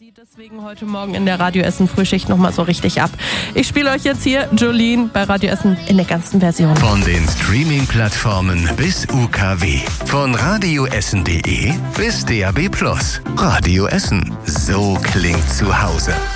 zieht deswegen heute Morgen in der Radio Essen Frühschicht nochmal so richtig ab. Ich spiele euch jetzt hier Jolene bei Radio Essen in der ganzen Version. Von den Streaming-Plattformen bis UKW. Von radioessen.de bis DAB+. Radio Essen. So klingt zu Hause.